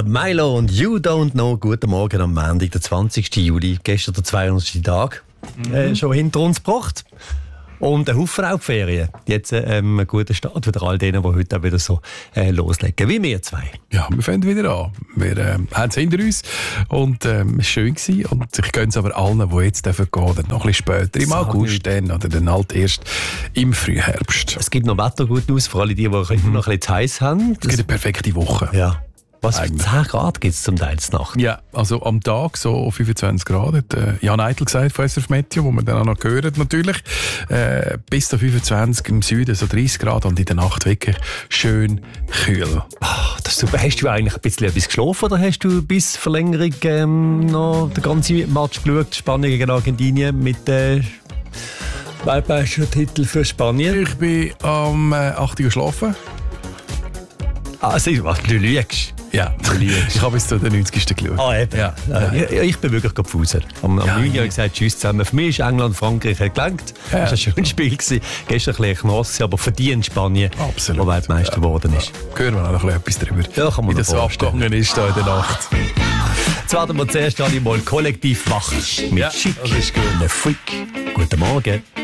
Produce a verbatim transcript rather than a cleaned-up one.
der Milo und You Don't Know. Guten Morgen am Montag, der zwanzigsten Juli. Gestern der zweihundertste Tag. Mhm. Äh, schon hinter uns gebracht. Und ein Haufen auch die Ferien. Jetzt ähm, einen guten Start für all denen, die heute auch wieder so äh, loslegen, wie wir zwei. Ja, wir fangen wieder an. Wir äh, haben es hinter uns und ähm, es war schön gewesen. Und ich gönne es aber allen, die jetzt gehen dürfen, oder noch ein bisschen später, im Sag August dann, oder dann halt erst im Frühherbst. Es gibt noch Wettergut aus, vor allem die, die mhm. immer noch ein bisschen zu heiß haben. Es gibt eine perfekte Woche. Ja. Was für zehn Grad gibt es zum Teil Nacht? Ja, also am Tag so fünfundzwanzig Grad, hat äh, Jan Eitel gesagt von S R F Meteo, wo man dann auch noch gehört natürlich. Äh, bis zu fünfundzwanzig im Süden, so dreißig Grad und in der Nacht wirklich schön kühl. Ach, das ist super. Hast du eigentlich ein bisschen etwas geschlafen oder hast du bis Verlängerung ähm, noch den ganzen Match geschaut? Spanien gegen Argentinien mit äh, weltmeister Titel für Spanien? Ich bin am äh, acht Uhr geschlafen. Ah, siehst du was, du lügst. Ja, ich habe bis zu den neunzigsten geschaut. Ah, eben. Ja. Ja. Ich, ich bin wirklich gefuselt. Am, am ja, neun Uhr habe ich gesagt, tschüss zusammen. Für mich ist England, Frankreich gelangt. Ja. Das war ein schönes Spiel gewesen. Gestern ein bisschen Knoss, aber verdient Spanien, absolut, wo Weltmeister geworden ja. ist. Ja. Hören wir noch etwas darüber, ja, kann man wie das so abgegangen ist da in der Nacht. Jetzt werden wir zuerst alle mal kollektiv wach. Mit ja, Schick, das ist gut. Freak. Guten Morgen.